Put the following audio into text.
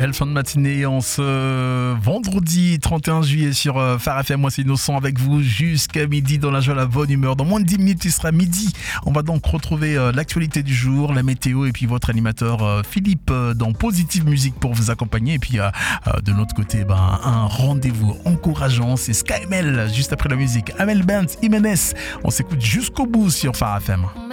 Belle fin de matinée en ce vendredi 31 juillet sur Phare FM. Moi c'est Innocent avec vous jusqu'à midi dans la joie, la bonne humeur. Dans moins de 10 minutes il sera midi. On va donc retrouver l'actualité du jour, la météo et puis votre animateur Philippe dans Positive Musique pour vous accompagner. Et puis de l'autre côté un rendez-vous encourageant, c'est SkyMel juste après la musique. Amel Bent, Jiménez. On s'écoute jusqu'au bout sur Phare FM.